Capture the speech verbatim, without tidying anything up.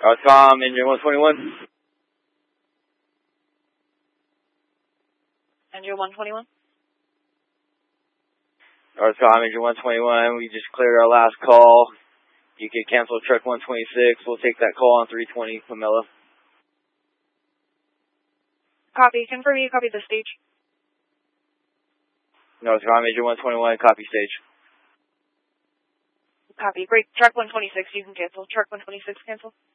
Northcom, engine one twenty-one. Engine one twenty-one. Northcom, engine one twenty-one. We just cleared our last call. You can cancel truck one twenty-six. We'll take that call on three twenty, Camilla. Copy. Confirm you copy the stage. Northcom, engine one twenty-one. Copy stage. Copy. Great. Truck one twenty-six, you can cancel. Truck one twenty-six, cancel.